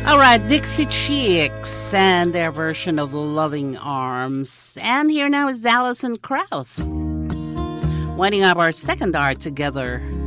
All right, Dixie Chicks and their version of Loving Arms. And here now is Alison Krauss, winding up our second hour together.